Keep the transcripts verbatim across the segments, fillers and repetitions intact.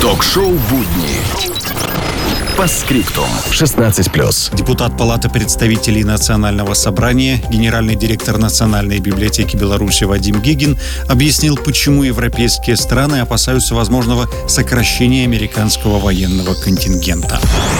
Ток-шоу «Будни». Постскриптум. шестнадцать плюс. Депутат Палаты представителей Национального собрания, генеральный директор Национальной библиотеки Беларуси Вадим Гигин объяснил, почему европейские страны опасаются возможного сокращения американского военного контингента.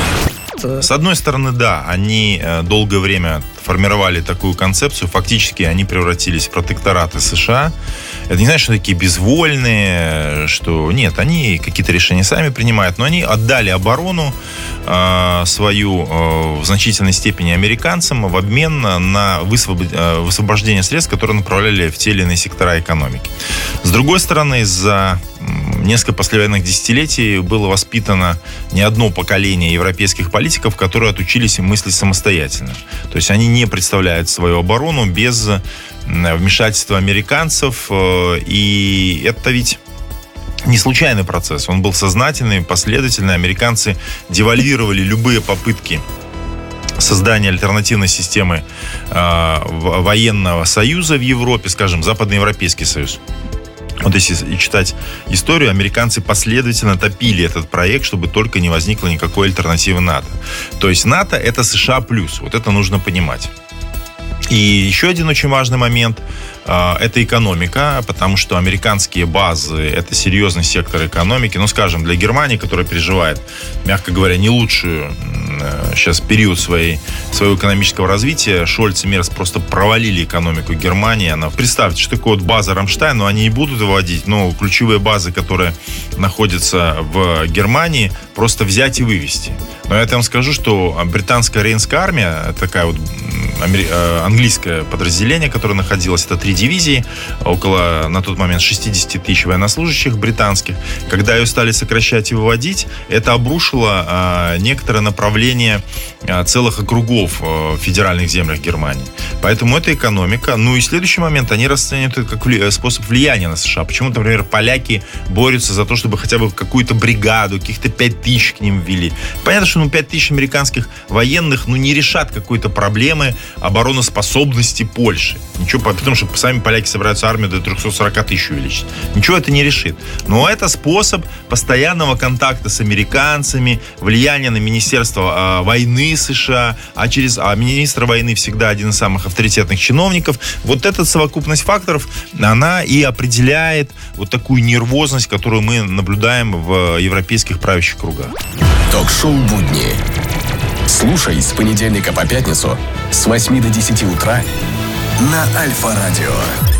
С одной стороны, да, они долгое время формировали такую концепцию. Фактически они превратились в протектораты США. Это не значит, что такие безвольные, что нет, они какие-то решения сами принимают, но они отдали оборону э, свою э, в значительной степени американцам в обмен на высвобод... э, высвобождение средств, которые направляли в те или иные сектора экономики. С другой стороны, за несколько послевоенных десятилетий было воспитано не одно поколение европейских политиков, которые отучились мыслить самостоятельно. То есть они не представляют свою оборону без вмешательства американцев. И это ведь не случайный процесс. Он был сознательный, последовательный. Американцы девальвировали любые попытки создания альтернативной системы военного союза в Европе, скажем, Западноевропейский союз. Вот если читать историю, американцы последовательно топили этот проект, чтобы только не возникло никакой альтернативы НАТО. То есть НАТО — это США плюс. Вот это нужно понимать. И еще один очень важный момент – это экономика, потому что американские базы – это серьезный сектор экономики. Ну, скажем, для Германии, которая переживает, мягко говоря, не лучшую сейчас период своей, своего экономического развития, Шольц и Мерц просто провалили экономику Германии. Она, представьте, что такое вот база Рамштайн, но они не будут выводить, но ключевые базы, которые находятся в Германии, просто взять и вывести. Но я вам скажу, что британская Рейнская армия, такая вот английское подразделение, которое находилось, это три дивизии, около на тот момент шестьдесят тысяч военнослужащих британских. Когда ее стали сокращать и выводить, это обрушило а, некоторое направление а, целых округов а, в федеральных землях Германии. Поэтому это экономика. Ну и следующий момент, они расценивают это как вли... способ влияния на США. Почему, например, поляки борются за то, чтобы хотя бы какую-то бригаду, каких-то пять тысяч к ним ввели. Понятно, что ну, пять тысяч американских военных ну, не решат какой-то проблемы обороноспособности Польши. Ничего, потому что сами поляки собираются армию до триста сорок тысяч увеличить. Ничего это не решит. Но это способ постоянного контакта с американцами, влияния на Министерство э, войны США, а через а министр войны всегда один из самых авторитетных чиновников. Вот эта совокупность факторов, она и определяет вот такую нервозность, которую мы наблюдаем в европейских правящих кругах. Ток-шоу «Будни». Слушай с понедельника по пятницу с восьми до десяти утра на Альфа-радио.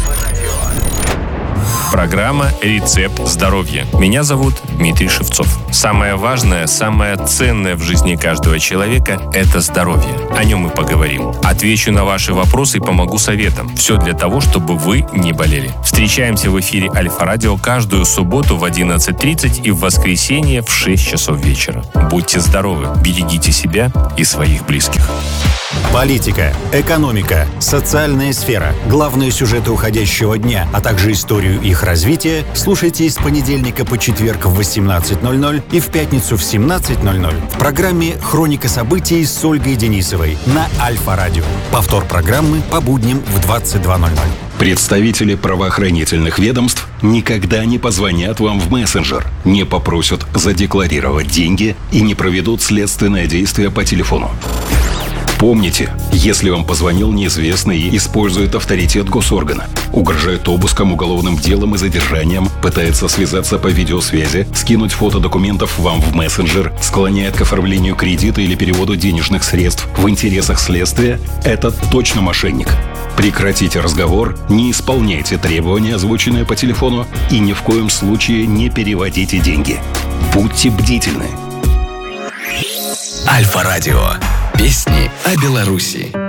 Программа «Рецепт здоровья». Меня зовут Дмитрий Шевцов. Самое важное, самое ценное в жизни каждого человека – это здоровье. О нем мы поговорим. Отвечу на ваши вопросы и помогу советам. Все для того, чтобы вы не болели. Встречаемся в эфире Альфа-радио каждую субботу в одиннадцать тридцать и в воскресенье в шесть часов вечера. Будьте здоровы, берегите себя и своих близких. Политика, экономика, социальная сфера, главные сюжеты уходящего дня, а также историю их развития слушайте с понедельника по четверг в восемнадцать ноль ноль и в пятницу в семнадцать ноль ноль в программе «Хроника событий» с Ольгой Денисовой на Альфа-радио. Повтор программы по будням в двадцать два ноль ноль. Представители правоохранительных ведомств никогда не позвонят вам в мессенджер, не попросят задекларировать деньги и не проведут следственное действие по телефону. Помните, если вам позвонил неизвестный и использует авторитет госоргана, угрожает обыском, уголовным делом и задержанием, пытается связаться по видеосвязи, скинуть фото документов вам в мессенджер, склоняет к оформлению кредита или переводу денежных средств в интересах следствия, это точно мошенник. Прекратите разговор, не исполняйте требования, озвученные по телефону, и ни в коем случае не переводите деньги. Будьте бдительны. Альфа-радио. Песни о Беларуси.